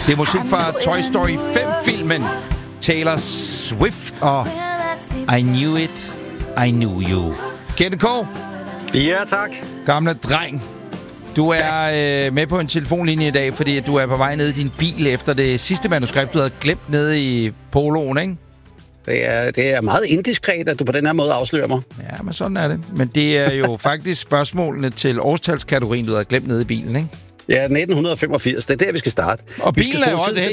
Det er musik fra Toy Story 5-filmen. Taylor Swift og I Knew It, I Knew You. Kenneth K. Ja, tak. Gamle dreng. Du er med på en telefonlinje i dag, fordi du er på vej ned i din bil efter det sidste manuskript, du havde glemt nede i poloen, ikke? Det er meget indiskret, at du på den her måde afslører mig. Ja, men sådan er det. Men det er jo faktisk spørgsmålene til årstalskategorien, du havde glemt nede i bilen, ikke? Ja, 1985. Det er der, vi skal starte. Og bilen er jo også...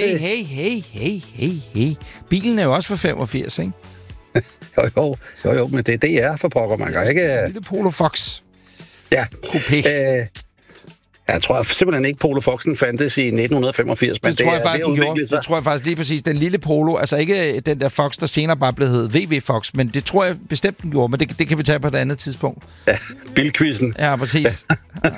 Hey. Bilen er jo også for 85, ikke? Jo, men det er for pokker, man kan ikke... Lille Polo Fox. Ja. Coupé. Jeg tror simpelthen ikke, Polo Foxen fandtes i 1985. Men det tror jeg faktisk, den gjorde. Det tror jeg faktisk lige præcis. Den lille Polo, altså ikke den der Fox, der senere bare blev heddet VW Fox, men det tror jeg bestemt, den gjorde. Men det kan vi tage på et andet tidspunkt. Ja, bilquizzen. Ja, præcis.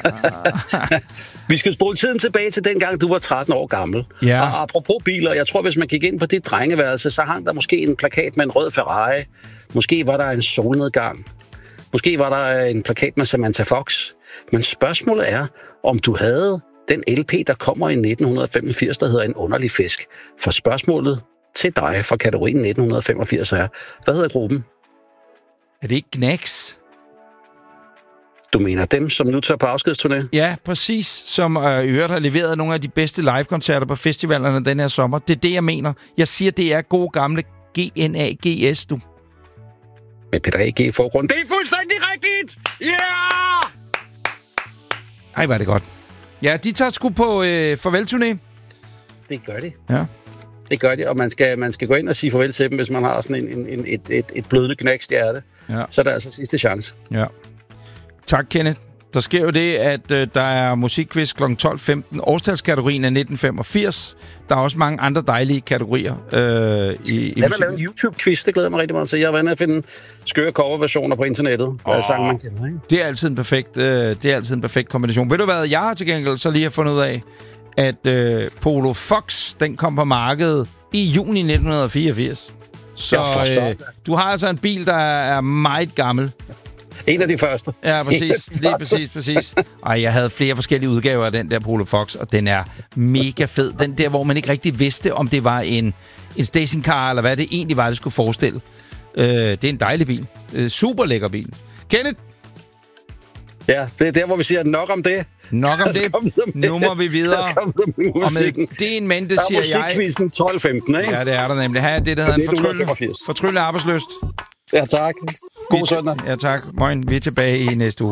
Vi skal spole tiden tilbage til dengang, du var 13 år gammel. Ja. Og apropos biler, jeg tror, hvis man gik ind på dit drengeværelse, så hang der måske en plakat med en rød Ferrari. Måske var der en solnedgang. Måske var der en plakat med Samantha Fox. Men spørgsmålet er, om du havde den LP, der kommer i 1985, der hedder En underlig fisk. For spørgsmålet til dig fra kategorien 1985 er, hvad hedder gruppen? Er det ikke Knacks? Du mener dem, som nu tager på afskedsturné? Ja, præcis. Som i øvrigt har leveret nogle af de bedste live-koncerter på festivalerne den her sommer. Det er det, jeg mener. Jeg siger, det er gode gamle GNAGS, du. Med Peter A.G. i forgrund. Det er fuldstændig rigtigt! Ja! Yeah! Ej, var det godt. Ja, de tager sgu på farvelturné. Det gør de. Ja. Det gør de, og man skal gå ind og sige farvel til dem, hvis man har sådan et blødende knækstjerte. Ja. Så er der altså sidste chance. Ja. Tak, Kenneth. Der sker jo det, at der er musikquiz kl. 12.15. Årstalskategorien er 1985. Der er også mange andre dejlige kategorier i jeg vil lave en YouTube-quiz, det glæder mig rigtig meget til. Jeg har været inde at finde skøre coverversioner på internettet. Der sange, man kender, ikke? Det er altid en perfekt kombination. Ved du hvad, jeg har til gengæld så lige har fundet ud af, at Polo Fox, den kom på markedet i juni 1984. Så du har altså en bil, der er meget gammel. En af de første. Ja, præcis. Lige præcis. Ej, jeg havde flere forskellige udgaver af den der Polo Fox, og den er mega fed. Den der, hvor man ikke rigtig vidste, om det var en stationcar, eller hvad det egentlig var, det skulle forestille. Det er en dejlig bil. Super lækker bil. Kenneth? Ja, det er der, hvor vi siger nok om det. Nok om det. Nu må vi videre. Og med det en mente, siger jeg... Der er musikquizzen 12.15, ikke? Ja, det er der nemlig. Her er det, der hedder en fortrylle arbejdsløst. Ja, tak. God søndag. Ja, tak. Moin. Vi er tilbage i næste uge.